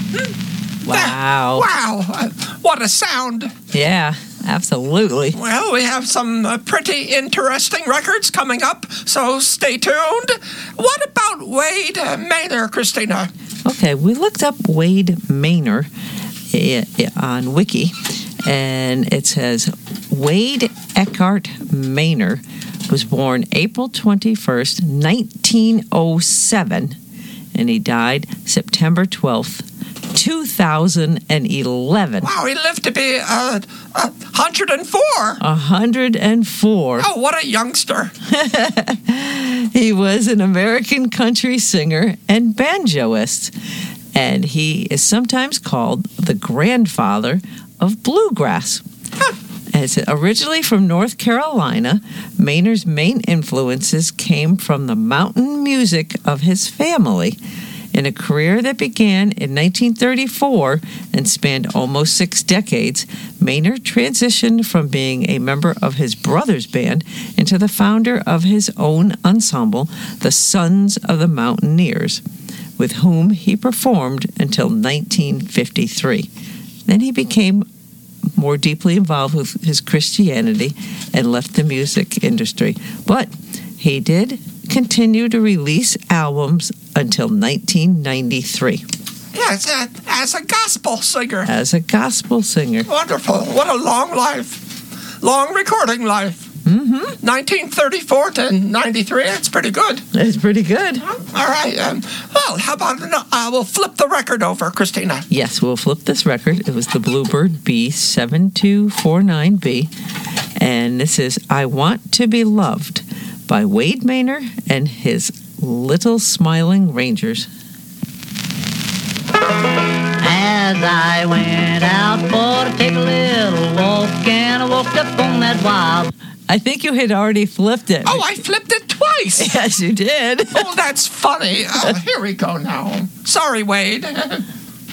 Wow. Wow. What a sound. Yeah, absolutely. Well, we have some pretty interesting records coming up, so stay tuned. What about Wade Maynor, Christina? Okay, we looked up Wade Maynor on Wiki, and it says Wade Eckhart Maynor was born April 21st, 1907, and he died September 12th, 2011. Wow, he lived to be 104. 104. Oh, what a youngster. He was an American country singer and banjoist, and he is sometimes called the grandfather of bluegrass. It's originally from North Carolina. Maynor's main influences came from the mountain music of his family. In a career that began in 1934 and spanned almost 6 decades, Maynor transitioned from being a member of his brother's band into the founder of his own ensemble, the Sons of the Mountaineers, with whom he performed until 1953. Then he became more deeply involved with his Christianity and left the music industry. But he did continue to release albums until 1993. Yes, as a gospel singer. As a gospel singer. Wonderful. What a long life. Long recording life. 1934 to 93. That's pretty good. That's pretty good. All right. Well, how about we'll flip the record over, Christina? Yes, we'll flip this record. It was the Bluebird B7249B. And this is I Want to Be Loved by Wade Maynor and his Little Smiling Rangers. As I went out for to take a little walk, and I walked up on that wild. I think you had already flipped it. Oh, I flipped it twice. Yes, you did. Oh, that's funny. Oh, here we go now. Sorry, Wade.